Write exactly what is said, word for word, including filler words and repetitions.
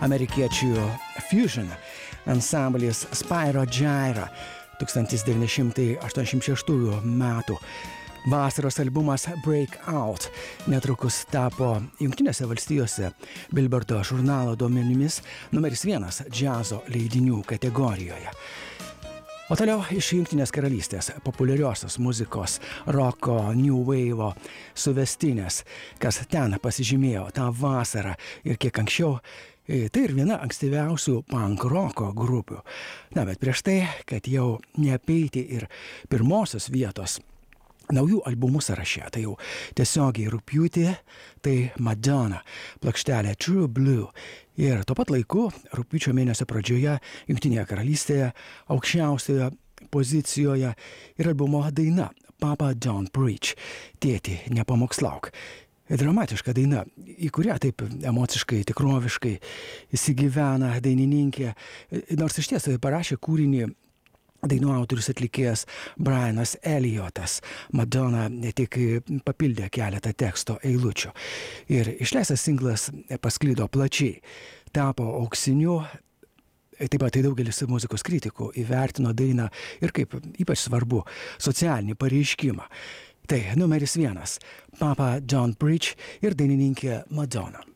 amerikiečių fusion ansamblis Spyro Gyra tūkstantis devyni šimtai aštuoniasdešimt šeštųjų metų. Vasaros albumas Breakout netrukus tapo Jungtinėse valstijose Billboardo žurnalo duomenimis numeris vienas džiazo leidinių kategorijoje. O toliau iš Jungtinės karalystės populiariosios muzikos, roko, new wave suvestinės, kas ten pasižymėjo tą vasarą ir kiek anksčiau. Tai ir viena ankstyviausių punk roko grupių. Na, bet prieš tai, kad jau neapeiti ir pirmosios vietos naujų albumų sąraše, tai jau tiesiogiai rugpjūtį, tai Madonna, plokštelė True Blue. Ir tuo pat laiku, rugpjūčio mėnesio pradžioje, Jungtinėje karalystėje, aukščiausioje pozicijoje ir albumo daina Papa Don't Preach, tėti, nepamokslauk. Dramatiška daina, į kurią taip emociškai, tikroviškai įsigyvena dainininkė, nors iš ties parašė kūrinį dainų autorius atlikėjas Brianas Elliotas. Madonna ne tik papildė keletą teksto eilučių. Ir išleistas singlas pasklido plačiai, tapo auksiniu. Taip pat tai daugelis muzikos kritikų įvertino dainą ir kaip ypač svarbu socialinį pareiškimą. Tai numeris vienas Papa Don't Preach ir dainininkė Madonna.